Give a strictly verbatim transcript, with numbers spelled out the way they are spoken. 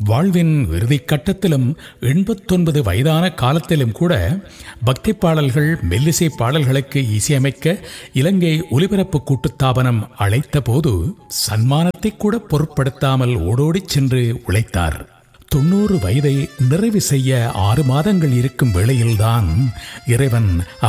வாழ்வின் இறுதி கட்டத்திலும் எண்பத்தொன்பது வயதான காலத்திலும் கூட பக்தி பாடல்கள் மெல்லிசை பாடல்களுக்கு இசையமைக்க இலங்கை ஒலிபரப்பு கூட்டுத்தாபனம் அழைத்த போது சன்மானத்தை கூட பொருட்படுத்தாமல் ஓடோடிச் சென்று உழைத்தார். தொண்ணூறு வயதை நிறைவு செய்ய ஆறு மாதங்கள் இருக்கும் வேளையில்தான் இறைவன்